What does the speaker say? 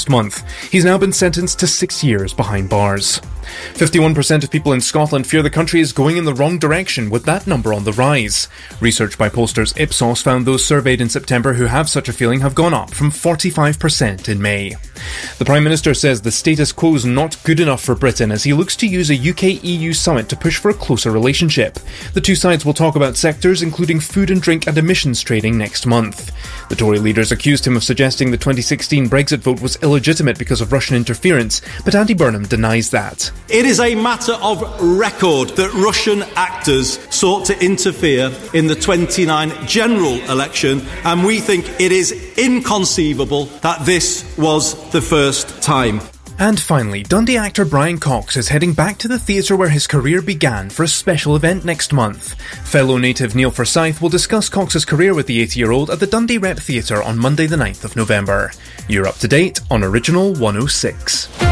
last month. He's now been sentenced to 6 years behind bars. 51% of people in Scotland fear the country is going in the wrong direction, with that number on the rise. Research by pollsters Ipsos found those surveyed in September who have such a feeling have gone up from 45% in May. The Prime Minister says the status quo is not good enough for Britain as he looks to use a UK-EU summit to push for a closer relationship. The two sides will talk about sectors including food and drink and emissions trading next month. The Tory leaders accused him of suggesting the 2016 Brexit vote was illegitimate because of Russian interference, but Andy Burnham denies that. It is a matter of record that Russian actors sought to interfere in the 29 general election, and we think it is inconceivable that this was the first time. And finally, Dundee actor Brian Cox is heading back to the theatre where his career began for a special event next month. Fellow native Neil Forsyth will discuss Cox's career with the 80-year-old at the Dundee Rep Theatre on Monday the 9th of November. You're up to date on Original 106.